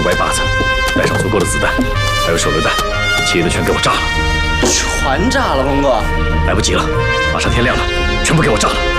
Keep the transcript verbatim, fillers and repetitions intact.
歪把子，带上足够的子弹，还有手榴弹，其余的全给我炸了。 全炸了，峰哥！ 来不及了，马上天亮了，全部给我炸了！